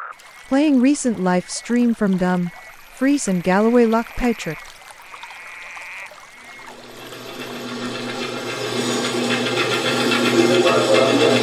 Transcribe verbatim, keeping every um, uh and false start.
Playing recent live stream from Dumfries and Galloway Loch Patrick.